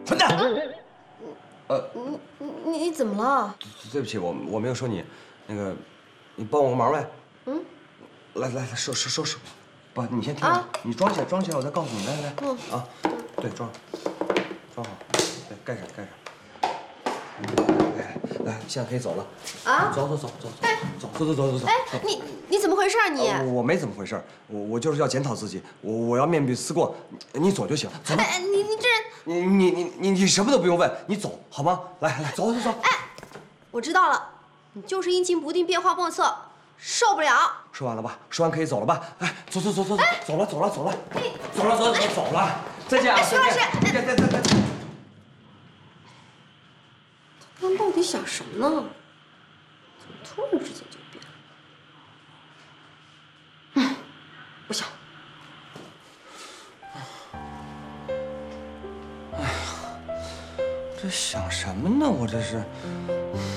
混蛋！ 你怎么了？ 对不起，我没有说你，那个，你帮我个忙呗。嗯。来，收拾。不，你先听着，你装起来，我再告诉你。来。啊，对，装好，对，盖上。来，现在可以走了。啊！走。 哎，你怎么回事啊你？ 我没怎么回事，我就是要检讨自己，我要面壁思过，你走就行。走吧。 哎，你这人， 你什么都不用问，你走好吗？来，走。 哎，我知道了，你就是阴晴不定，变化莫测，受不了。 说完了吧？说完可以走了吧？哎，走，走了，再见啊！ 徐老师， 再。 他们到底想什么呢？怎么突然之间就变了？不想。 这想什么呢？我这是。